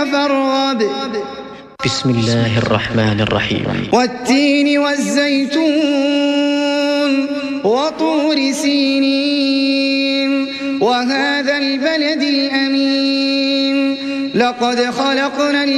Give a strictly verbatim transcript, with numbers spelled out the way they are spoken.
فارغب. بسم الله الرحمن الرحيم. والتين والزيتون وطور سينين وهذا البلد الأمين. لقد خلقنا